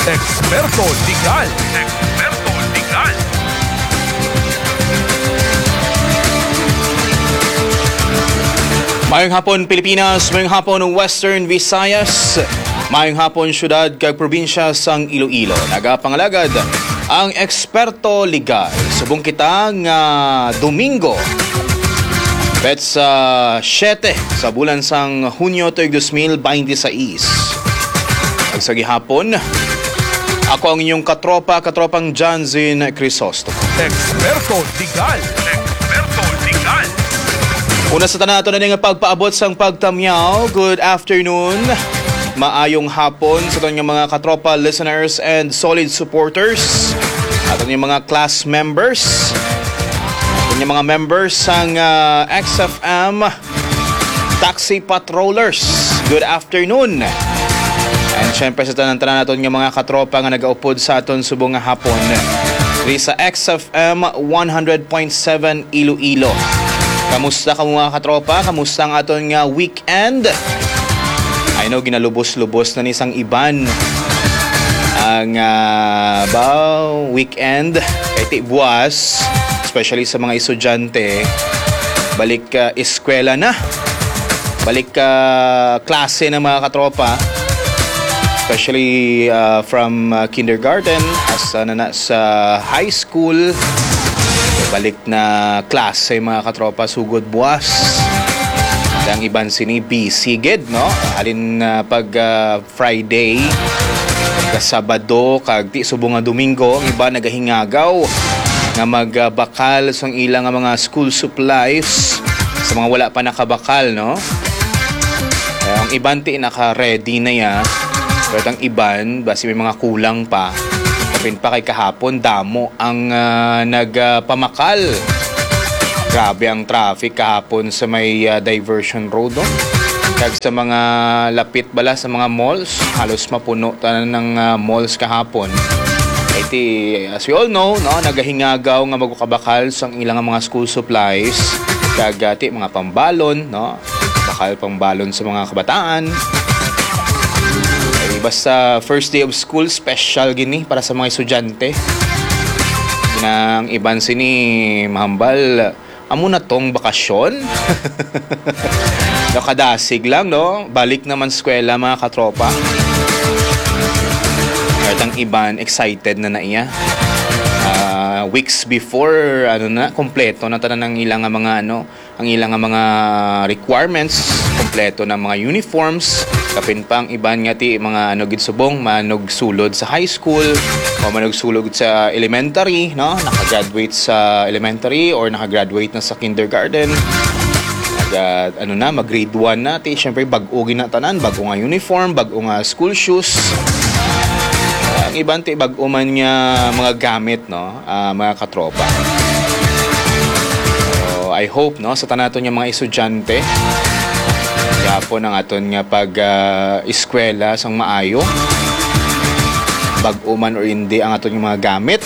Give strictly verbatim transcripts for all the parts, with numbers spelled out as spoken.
Eksperto Legal. Eksperto Legal. Mayong hapon Pilipinas, mayong hapon Western Visayas, mayong hapon syudad kag probinsya sang Iloilo. Nagapangalagad ang Eksperto Legal. Subong kita nga Domingo, bet sa siyete sa bulan sang Hunyo tuig two thousand twenty-six. Ang sa gihapon, ako ang inyong katropa, katropang Janzin Crisostomo. Eksperto Legal. Eksperto Legal. Una sa tanan nato na nga pagpaabot sang pagtamyaw. Good afternoon. Maayong hapon sa inyong mga katropa listeners and solid supporters. At inyong mga class members. Inyong mga members sang uh, X F M Taxi Patrollers. Good afternoon. And syempre sa tanan-tanan nato nga mga katropa nga nagaupod sa aton subong nga hapon. Diri sa X F M one hundred point seven Iloilo. Kamusta ka mga katropa? Kamusta ang aton nga weekend? I know ginalubos-lubos na nisang iban ang uh, ba weekend kay ti buwas, especially sa mga estudyante. Balik uh, eskwela na. Balik uh, klase na mga katropa. Especially uh, from uh, kindergarten as uh, na, na sa high school. Balik na klase mga katropa, sugod buwas. Ang iban sini busy gid, no? Alin uh, pag uh, Friday, pag Sabado, kag ti subong nga Domingo, ang iba nagahingagaw nga magbakal sa ilang nga mga school supplies sa mga wala pa nakabakal, no? Eh, ang iban ti naka-ready na ya. Pero ang iban, basi may mga kulang pa. Kapin pa kay kahapon, damo ang uh, nagpamakal. Uh, Grabe ang traffic kahapon sa may uh, diversion road, no? Kag sa mga lapit bala sa mga malls, halos mapuno tanan ng uh, malls kahapon. Iti, as we all know, no, nagahingagaw nga magukabakal sa ilang mga school supplies. Kag ati, mga pambalon, no? Bakal pambalon sa mga kabataan. Basta first day of school, special gini para sa mga estudyante. Nang iban sini mahambal, amo na tong bakasyon. Nakadasig lang, no? Balik naman eskwela mga katropa. Kahit ang iban, excited na na iya. Uh, weeks before, ano na, kompleto na tanan ng ilang mga, ano, ang ilang mga requirements, kompleto na mga uniforms. Kapin pa ang iban nga ti mga ano gid subong manog sulod sa high school o manog sulod sa elementary, no? Naka-graduate sa elementary or naka-graduate na sa kindergarten. Nag uh, ano na mag-grade one na ti syempre bag-o ginatanan, bago nga uniform, bago nga school shoes. Uh, ang iban ti bag-o man nga mga gamit, no? Uh, mga katropa. So I hope, no, sa tanaton nga mga estudyante po ng aton nga pag uh, eskwela sang maayo, bag-o man or hindi ang aton mga gamit.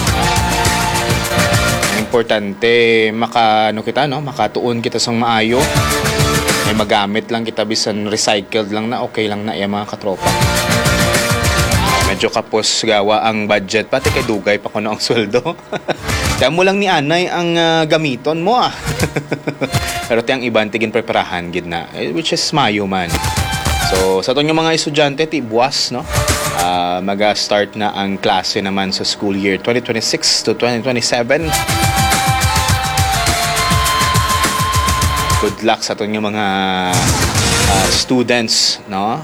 Importante maka ano kita, no, makatuon kita sang maayo. May magamit lang kita bisan recycled lang na okay lang na iya mga katropa. Medyo kapos gawa ang budget pati kay dugay pa kuno ang sweldo. Kaya mo lang ni anay ang uh, gamiton mo ah. Pero tiyang iban tigin preparahan gid na, eh, which is mayo man. So sa atong mga estudyante ti buwas, no, uh, maga-start na ang klase naman sa school year twenty twenty-six to twenty twenty-seven. Good luck sa atong mga uh, students, no.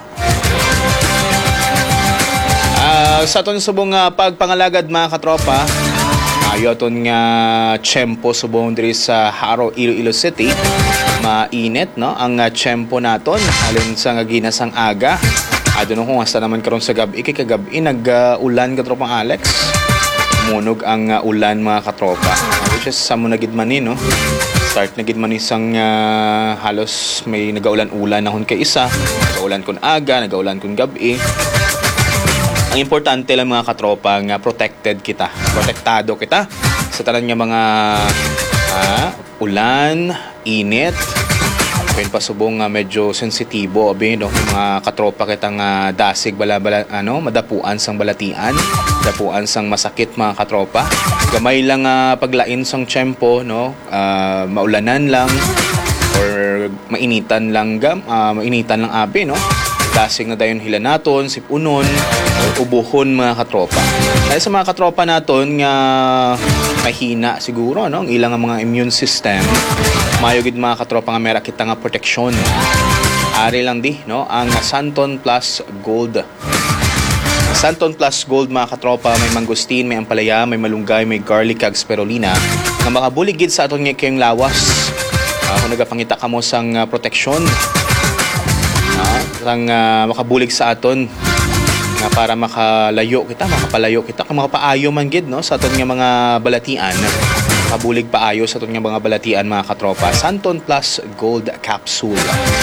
Uh, sa atong subong uh, pagpangalagad mga katropa, ayo aton nga tiyempo subong diri sa Haro, Iloilo City. Mainit, no, ang uh, tiyempo naton alin sa nga ginasang aga. Adto kung hasta naman karon sa gabi, kay kagabi nag-ulan uh, katropang Alex. Munog ang uh, ulan mga katropa. Which is sa mo na gid man ni, no. Start na gid man isang uh, halos may nagaulan-ulan nahon kay isa. Nagaulan kun aga, nagaulan kun gabi. Ang importante lang mga katropa nga protected kita, protektado kita sa tanan nga mga ah, ulan, init. Kaya pasubong nga medyo sensitibo abi no mga katropa kitang uh, dasig bala, bala ano madapuan sang balatian, dapuan sang masakit mga katropa. Gamay lang uh, paglain sang tiyempo no, uh, maulanan lang or mainitan lang gam, uh, mainitan lang abi no. Dasig na dayon hilanaton, sipunon, or ubuhon mga katropa. Dahil sa mga katropa naton nga mahina siguro no ang ilang mga immune system, mayo gid mga katropa nga mera kita nga proteksyon. Ari lang di no ang Santon Plus Gold. Santon Plus Gold mga katropa, may mangustin, may ampalaya, may malunggay, may garlic kag spirulina nga makabuligid sa aton nga kayong lawas. Uh, kung nagapangita ka mo sang uh, proteksyon, uh, sang uh, makabulig sa aton nga para makalayo kita, makapalayo kita, kung makapaayo man gid no sa aton nga mga balatian, makabulig paayo sa aton nga mga balatian mga katropa. Santon Plus Gold Capsule.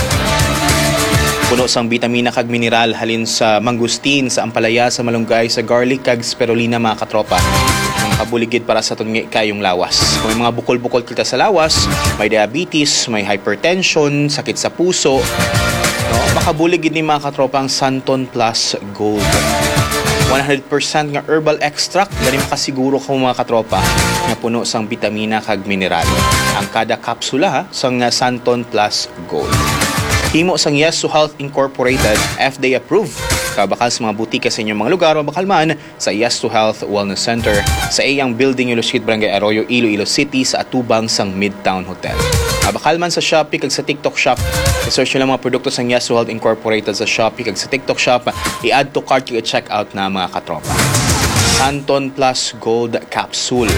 Puno sang bitamina kag mineral halin sa mangustin, sa ampalaya, sa malunggay, sa garlic kag spirulina mga katropa. Makabuligid para sa aton kayong lawas. Kung may mga bukol-bukol kita sa lawas, may diabetes, may hypertension, sakit sa puso, no, makabuligid ni mga katropa ang Santon Plus Gold. one hundred percent nga herbal extract, dali makasiguro ka mga katropa nga puno sang bitamina kag mineral. Ang kada kapsula ha, sang Santon Plus Gold. Himo sang Yes to Health Incorporated, F D A approved. Kabakal sa mga butika sa inyong mga lugar o bakal man sa Yes to Health Wellness Center sa iyang building Iloilo Barangay Arroyo, Iloilo City sa atubang sang Midtown Hotel. Kabakal man sa Shopee kag sa TikTok Shop, i-search nyo lang mga produkto sang Yes to Health Incorporated sa Shopee kag sa TikTok Shop, i-add to cart kag i-check out na mga katropa. Santon Plus Gold Capsule.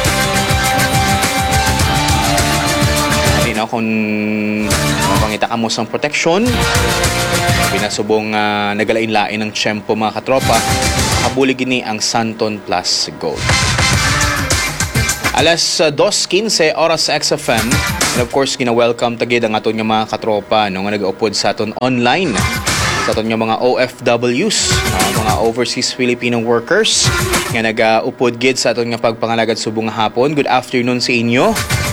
No, kung mapangita ka mo sang proteksyon, pinasubong uh, nagalain-lain ng tiyempo mga katropa, kabulig ni ang Santon Plus Gold. Alas uh, dos quince oras sa X F M, and of course gina-welcome tagid ang aton nga mga katropa no, nga nag-upod sa aton online, sa aton nga mga O F Ws, uh, mga overseas Filipino workers nga nag-upod gid sa aton nga pagpangalagad subong hapon. Good afternoon sa inyo.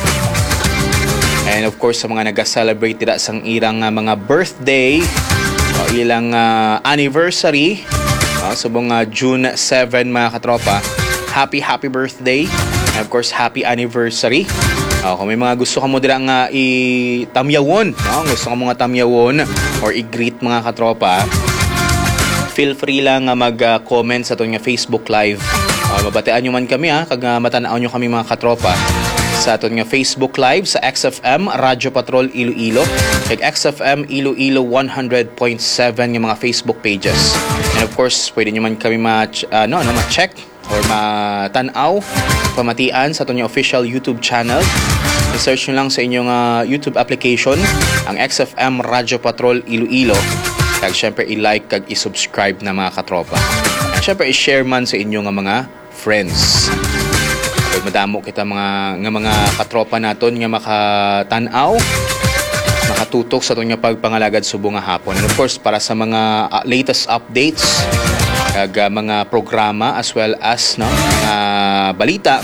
And of course, sa mga nag-celebrate nila sang irang uh, mga birthday, o ilang uh, anniversary, uh, subong uh, June seventh mga katropa, happy happy birthday, and of course, happy anniversary. Uh, kung may mga gusto ka mo nila nga i-tamyawon, no? Gusto ka mo nga tamyawon or i-greet mga katropa, feel free lang uh, mag-comment uh, sa itong uh, Facebook Live. Uh, mabatean nyo man kami, ha? Kag uh, matanaan nyo kami mga katropa sa aton nga Facebook Live sa X F M Radyo Patrol Iloilo, kag X F M Iloilo one hundred point seven yung mga Facebook pages. And of course, pwede nyo man kami ma uh, no, no, ma-check or matanaw, pamatian sa aton nga official YouTube channel. I-search nyo lang sa inyong uh, YouTube application ang X F M Radyo Patrol Iloilo, kag syempre i-like kag i-subscribe na mga katropa. At syempre i-share man sa inyong mga friends. Madamo kita mga nga mga katropa naton nga makatanaw, makatutok sa aton nga pagpangalagad subong nga hapon. And of course, para sa mga uh, latest updates kag uh, mga programa as well as no mga balita,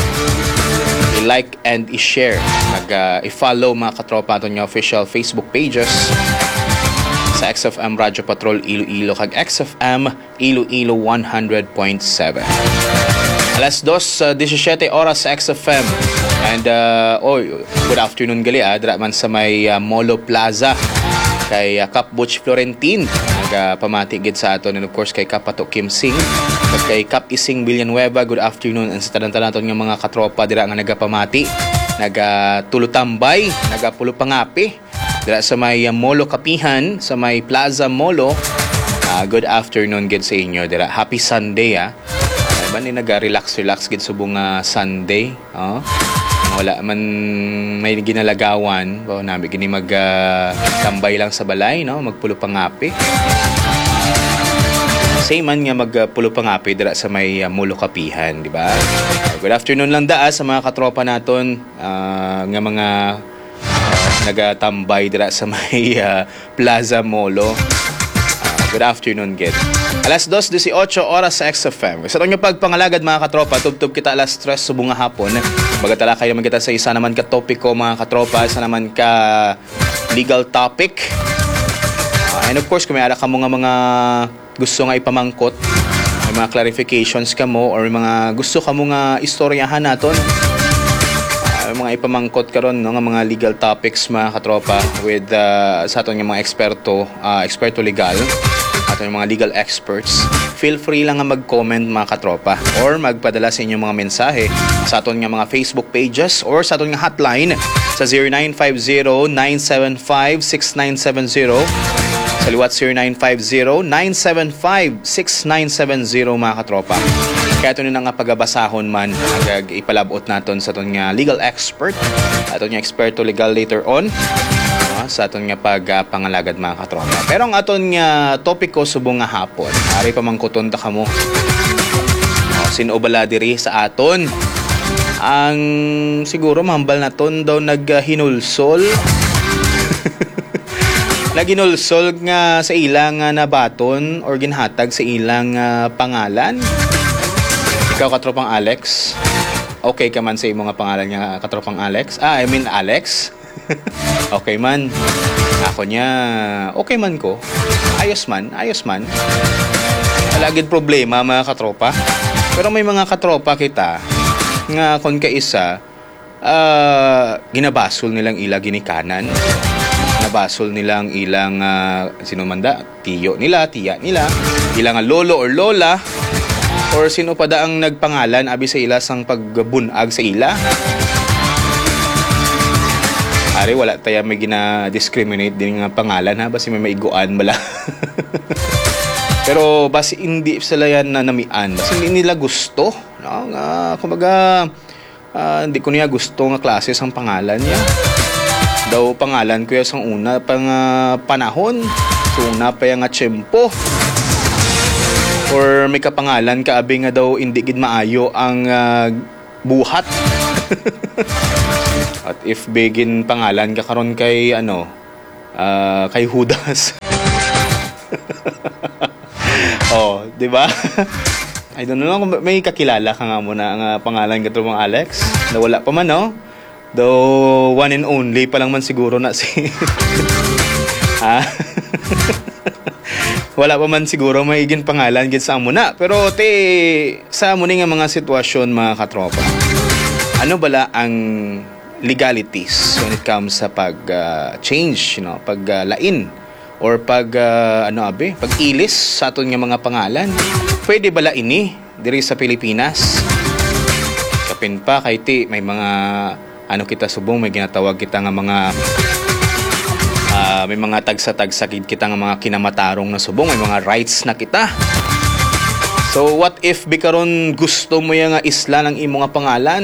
i-like and i-share kag uh, i-follow mga katropa naton nga official Facebook pages sa X F M Radyo Patrol Iloilo kag X F M Iloilo one hundred point seven. Alas dos, uh, disisyete oras sa X F M. And, uh, oh, good afternoon gali, ah. Dira man sa may uh, Molo Plaza. Kay uh, Kap Butch Florentin. Nagpamati uh, gid sa aton. And of course, kay Kap Pato Kim Sing. At kay Kap Ising Villanueva, good afternoon. And sa tanan-tanan naton nga mga katropa, dira nga nagapamati. Nagatulutambay, nagapulopangapi. Dira sa may uh, Molo Kapihan, sa may Plaza Molo. Uh, good afternoon gid sa inyo. Dira. Happy Sunday, ah. Ba ni naga-relax-relax gid subong uh, Sunday, oh. Wala man may ginalagawan, ba nabi gini mag uh, tambay lang sa balay, no, magpulo pangapi. Same man nga magpulo pangapi dira sa may uh, Molo Kapihan, di ba? Good afternoon lang daa sa mga katropa naton uh, nga mga uh, nagatambay dira sa may uh, Plaza Molo. Uh, good afternoon gid. Alas dos dieciocho oras sa X F M. Sa itong pagpangalagad mga katropa, tubtub kita alas tres subong nga hapon. Bagatala kayo naman kita sa isa naman ka topiko mga katropa, isa naman ka legal topic. Uh, and of course, kung may ara ka mo nga mga gusto nga ipamangkot, may mga clarifications ka mo, or may mga gusto ka mo nga istoryahan naton, uh, mga ipamangkot ka ron, no, nga mga legal topics mga katropa with uh, sa aton nga mga eksperto, uh, eksperto legal, ato yung mga legal experts, feel free lang nga mag-comment mga katropa or magpadala sa inyong mga mensahe sa aton nga mga Facebook pages or sa aton nga hotline sa zero nine five zero nine seven five six nine seven zero, sa liwat zero nine five zero nine seven five six nine seven zero mga katropa. Kaya ito na nga pagabasahon man ang ipalabot naton sa aton nga legal expert, aton nga eksperto legal later on sa aton nga pagpangalagad mga katropa. Pero ang aton nga topiko subong nga hapon, ari pa mangkuton ta kamo. O, sinobala diri sa aton ang siguro mahambal naton daw naghinulsol. Naginulsol nga sa ilang nga nabaton or ginhatag sa ilang uh, pangalan. Ikaw katropang Alex, okay ka man sa imong nga pangalan nga katropang Alex? Ah, I mean Alex. Okay man. Ako niya, okay man ko. Ayos man, ayos man. Palagid problema mga katropa. Pero may mga katropa kita nga kon ka isa, uh, ginabasol nilang ila ginikanan. Nabasol nilang ilang uh, sino manda, tiyo nila, tiya nila, ilang lolo or lola, or sino pa da ang nagpangalan abi sa ila sang pagbunag sa ila. Ari, wala tayo may gina-discriminate din nga pangalan ha, basi may maiguan bala. Pero basi hindi sila yan na namian, basi hindi nila gusto, no? Nga, kumbaga, uh, hindi ko niya gusto nga klase sang pangalan niya. Daw pangalan ko yung sang una pang uh, panahon, so una pa yung nga tiyempo. Or may kapangalan ka abi nga daw hindi gid maayo ang uh, buhat. At if begin pangalan ka karon kay ano, uh, kay Judas. Oh, 'di ba? I don't know kung may kakilala ka nga mo na ang uh, pangalan ka mong Alex. Nawala pa man, no? Though one and only pa lang man siguro na si ha. Wala pa man siguro maiging pangalan gid sa amo na. Pero te sa amo ni nga mga sitwasyon mga katropa, ano bala ang legalities when it comes sa pag uh, change, you know, pag uh, lain or pag uh, ano abi, pag-ilis sa aton nga mga pangalan? Pwede bala ini diri sa Pilipinas? Kapin pa kay ti may mga ano kita subong, may ginatawag kita nga mga uh, may mga tagsa-tagsakid kita nga mga kinamatarong na subong, may mga rights na kita. So what if bikaron gusto mo yung nga isla ng imo nga pangalan?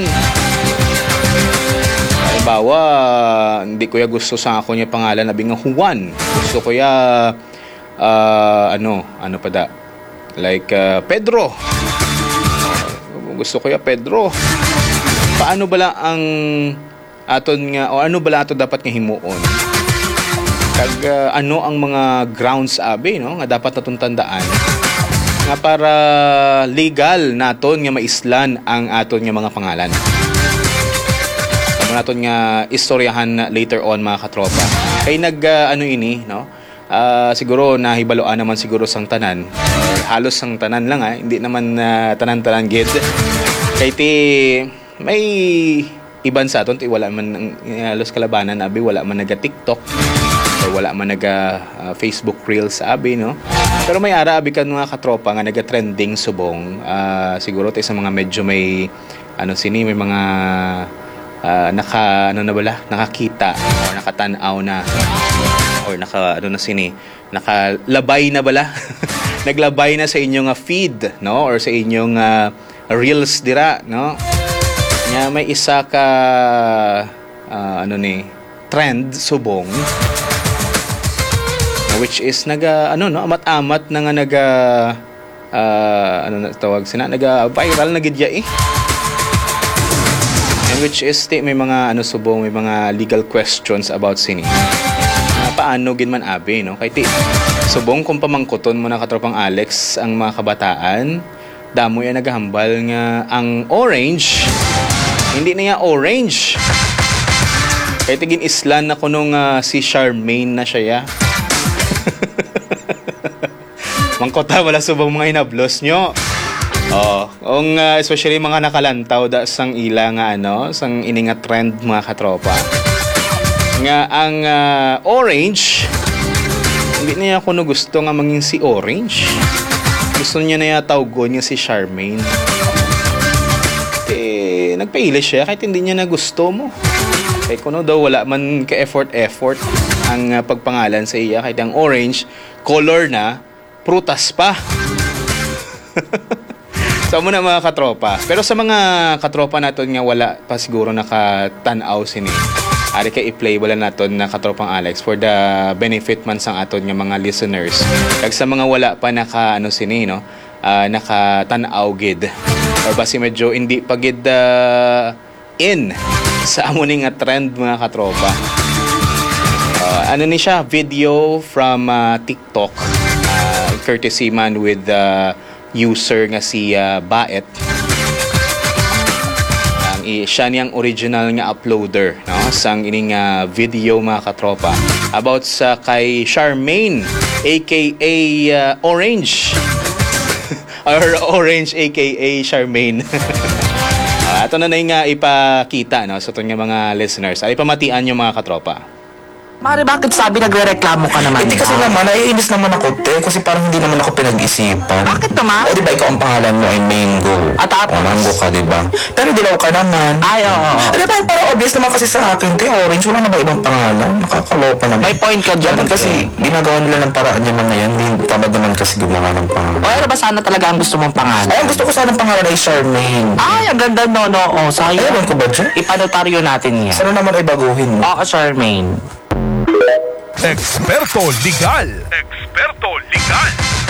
Halimbawa, hindi ko ya gusto sa ako niya pangalan na nga Juan. Gusto ko ya uh, ano, ano pa da? Like uh, Pedro. Uh, gusto ko ya Pedro. Paano bala ang aton nga o ano bala ato dapat nga himuon? Kag uh, ano ang mga grounds abi, no, nga dapat natong tandaan nga para legal naton nga maislan ang aton nga mga pangalan. Ano naton nga istoryahan later on mga katropa. Kay nag uh, ano ini, no? Uh, siguro nahibaloan naman siguro sang tanan. Halos sang tanan lang ha, hindi naman uh, tanan-tanan gid. Kay ti may iban sa aton ti wala man halos kalabanan abi, wala man naga TikTok. So, wala man naga uh, Facebook Reels abi, no? Pero may ara abi kan mga katropa nga naga trending subong. Uh, siguro tayo sa mga medyo may ano sini may mga uh, naka ano na bala, nakakita o nakatanaw na or naka ano na sini, nakalabay na bala. Naglabay na sa inyong uh, feed, no? Or sa inyong uh, Reels dira, no? Nya may isa ka uh, ano ni trend subong, which is naga ano no amat-amat na nga naga uh, ano na tawag sina naga viral na gid ya eh, and which is ti, may mga ano subong may mga legal questions about sini uh, paano gid man abi, no? Kay ti Subong kung pamangkuton mo na katropang Alex ang mga kabataan, damo yan naghambal nga ang orange, hindi na yan orange. Kaya tigin islan na kuno nga si Charmaine na siya ya. Mangkota wala subong mga hinablos nyo. Oh, ang uh, especially mga nakalantaw da sang ila nga ano, sang ininga trend mga katropa. Nga ang uh, orange, hindi niya kuno gusto nga manging si orange. Gusto niya na yatawgon niya si Charmaine. Eh, nagpaili siya kahit hindi niya na gusto mo. Kaya kuno daw wala man ka-effort-effort ang uh, pagpangalan sa iya. Kahit ang orange, color na, prutas pa. So muna mga katropa. Pero sa mga katropa natin nga wala pa siguro nakatanaw sini. Ari kay i-play wala naton na katropang Alex for the benefit man sang aton nga mga listeners. Kag sa mga wala pa naka ano sini no, uh, nakatanaw gid. Or basi medyo hindi pa gid uh, in sa amo ni nga trend mga katropa. Uh, ano ni siya, video from uh, TikTok. Uh, courtesy man with the uh, user nga si uh, Baet. Ang i- siya niyang original nga uploader, no? Sang ining uh, video mga katropa about sa kay Charmaine aka uh, Orange. Or Orange aka Charmaine. uh, Ito na na yung uh, ipakita no? So ito nga mga listeners. Ay pamatian yung mga katropa. Mare, bakit sabi nagre-reklamo ka naman? Hindi kasi naman, naiinis naman ako, te. Kasi parang hindi naman ako pinag-isipan. Bakit naman? O, di ba, ikaw ang pangalan mo ay Mango. At tapos? O, Mango ka, di ba? Pero dilaw ka naman. Ay, oo. oo. Di ba, parang obvious naman kasi sa akin, te, orange, wala na ba ibang pangalan? Nakakaloka naman. May point ka dyan. Dapat kasi, ginagawa nila ng paraan niya mga yan. Hindi tamad naman kasi gumawa ng pangalan. O ano ba sana talaga ang gusto mong pangalan? Ay, ang gusto ko sana ng pangalan ay Charmaine. Ay, ang ganda no, no. O, sayang. Ewan ko ba dyan? Ipanotaryo natin yan. Sana naman ay baguhin mo. Oo, Charmaine. Eksperto legal. Eksperto legal.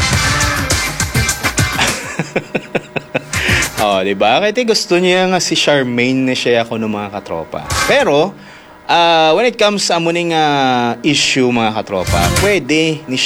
Oh, di ba? Kaya gusto niya nga si Charmaine na siya ako ng mga katropa. Pero uh, when it comes sa amuning uh, issue mga katropa, pwede ni